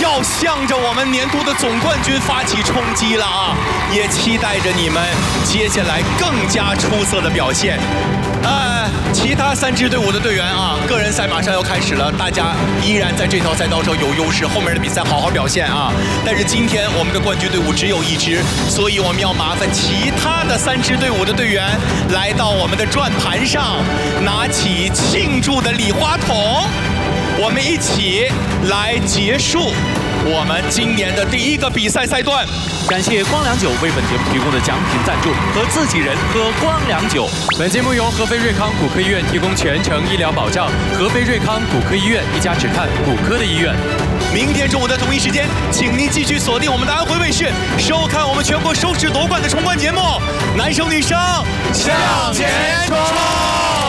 要向着我们年度的总冠军发起冲击了啊！也期待着你们接下来更加出色的表现。其他3支队伍的队员啊，个人赛马上要开始了，大家依然在这条赛道上有优势，后面的比赛好好表现啊！但是今天我们的冠军队伍只有1支，所以我们要麻烦其他的3支队伍的队员来到我们的转盘上，拿起庆祝的礼花筒，我们一起来结束我们今年的第1个比赛赛段。 感谢光良酒为本节目提供的奖品赞助，和自己人喝光良酒。 本节目由合肥瑞康骨科医院提供全程医疗保障，合肥瑞康骨科医院一家只看骨科的医院。 明天中午的同一时间，请您继续锁定我们的安徽卫视，收看我们全国收视夺冠的冲冠节目《男生女生向前冲》。